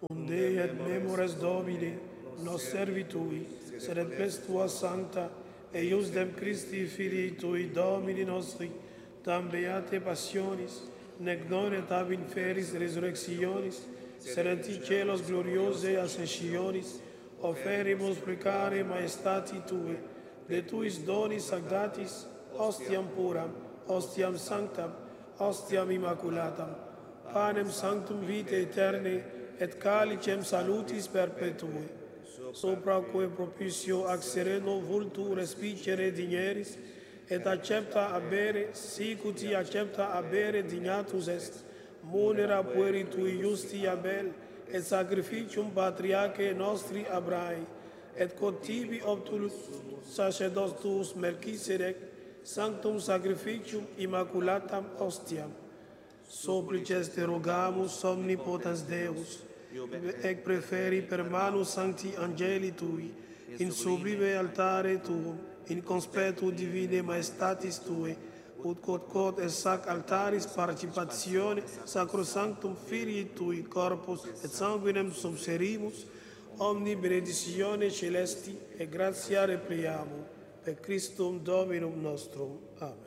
unde et memores Domini, nos servitui, sed et pestua sancta, eius dem Christi Filii Tui, Domini nostri, tam beate passionis, nec non et ab inferis resurrectionis, sed et in celos gloriose ascensionis, oferimus precare maestati Tue, de Tuis donis sanctatis, ostiam puram, ostiam sanctam, ostiam immaculatam, panem sanctum vitae aeterne, et calicem salutis perpetue, sopraque propicio ac sereno vultu respicere digneris, et accepta abere, sic uti accepta abere dignatus est, munera pueri Tui justi Abel, et sacrificium patriarchae nostri Abrae, et quod tibi obtulus sacerdotus Melchisedec, sanctum sacrificium immaculatam ostiam. Supplices te rogamus, omnipotens Deus, ec preferi per manus sancti angeli Tui, in sublime altare Tuum, in conspetu divine maestatis Tue, ut quod est sac altaris participatione sacrosanctum Filii Tui corpus et sanguinem subserimus, omni benedictione celesti et gratia repliamur, per Christum Dominum nostrum. Amen.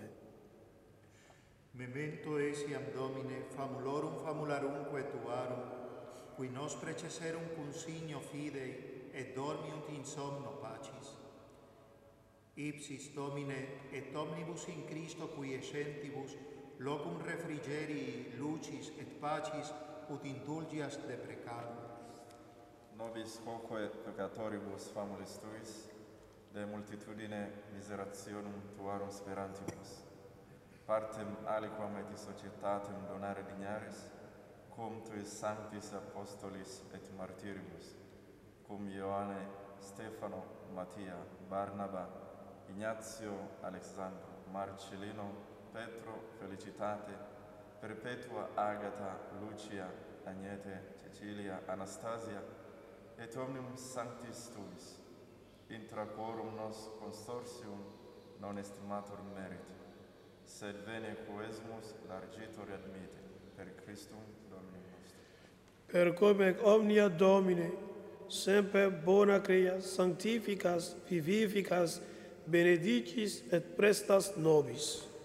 Memento esiam Domine, famulorum famularumque Tuarum, qui nos preceserum consigno fidei, et dormiunt in somno pacis. Ipsis Domine, et omnibus in Christo qui essentibus, locum refrigerii, lucis et pacis, ut indulgias deprecarum. Nobis quoque purgatoribus famulis Tuis, de multitudine miserationum Tuarum sperantibus, partem aliquam et societatem donare dignaris, cum Tuis sanctis apostolis et martyribus, cum Ioanne, Stefano, Mattia, Barnaba, Ignazio, Alexandro, Marcellino, Petro, Felicitate, Perpetua, Agata, Lucia, Agnete, Cecilia, Anastasia, et omnium sanctis Tuis, intra quorum nos consortium non estimator meriti, sed vene quoesmus largitor admite, per Christum Dominum nostrum. Per come omnia Domine, semper bona creas, sanctificas, vivificas, benedicis et prestas nobis.